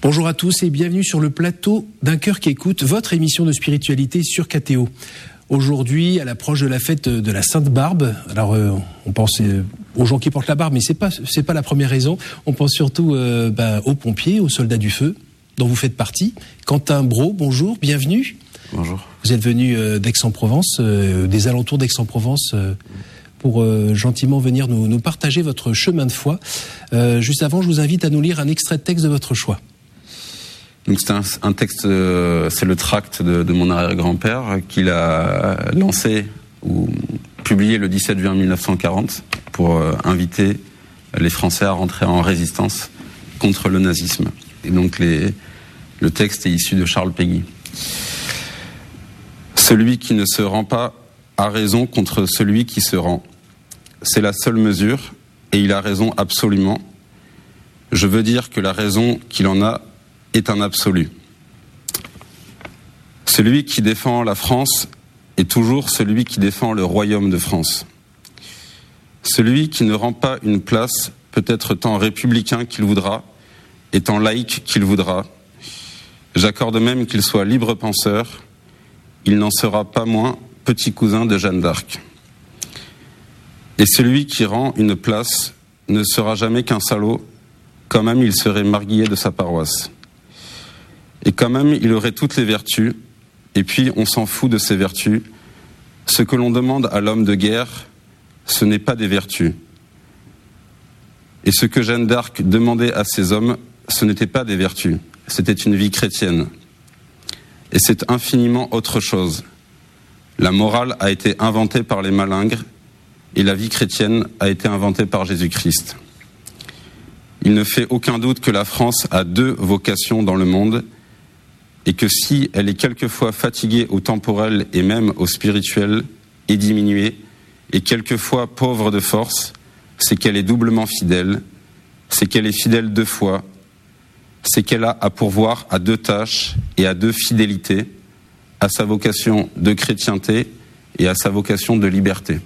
Bonjour à tous et bienvenue sur le plateau d'Un cœur qui écoute, votre émission de spiritualité sur KTO. Aujourd'hui, à l'approche de la fête de la Sainte Barbe, alors on pense aux gens qui portent la barbe, mais c'est pas la première raison. On pense surtout aux pompiers, aux soldats du feu, dont vous faites partie. Quentin Brault, bonjour, bienvenue. Bonjour. Vous êtes venu d'Aix-en-Provence, des alentours d'Aix-en-Provence, pour gentiment venir nous partager votre chemin de foi. Juste avant, je vous invite à nous lire un extrait de texte de votre choix. Donc c'est un texte, c'est le tract de mon arrière-grand-père qu'il a lancé ou publié le 17 juin 1940 pour inviter les Français à rentrer en résistance contre le nazisme. Et donc le texte est issu de Charles Péguy. Celui qui ne se rend pas a raison contre celui qui se rend. C'est la seule mesure, et il a raison absolument. Je veux dire que la raison qu'il en a est un absolu. Celui qui défend la France est toujours celui qui défend le royaume de France. Celui qui ne rend pas une place peut être tant républicain qu'il voudra et tant laïque qu'il voudra. J'accorde même qu'il soit libre penseur, il n'en sera pas moins petit cousin de Jeanne d'Arc. Et celui qui rend une place ne sera jamais qu'un salaud, quand même il serait marguillier de sa paroisse. Et quand même, il aurait toutes les vertus, et puis on s'en fout de ces vertus. Ce que l'on demande à l'homme de guerre, ce n'est pas des vertus. Et ce que Jeanne d'Arc demandait à ces hommes, ce n'était pas des vertus, c'était une vie chrétienne. Et c'est infiniment autre chose. La morale a été inventée par les malingres, et la vie chrétienne a été inventée par Jésus-Christ. Il ne fait aucun doute que la France a deux vocations dans le monde, et que si elle est quelquefois fatiguée au temporel et même au spirituel, et diminuée, et quelquefois pauvre de force, c'est qu'elle est doublement fidèle, c'est qu'elle est fidèle deux fois, c'est qu'elle a à pourvoir à deux tâches et à deux fidélités, à sa vocation de chrétienté et à sa vocation de liberté.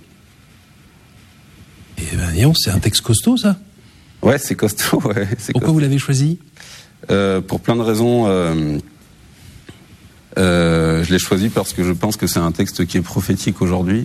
Eh ben, disons, c'est un texte costaud, ça. Ouais, c'est costaud. Ouais, Pourquoi vous l'avez choisi ? Pour plein de raisons. Je l'ai choisi parce que je pense que c'est un texte qui est prophétique aujourd'hui.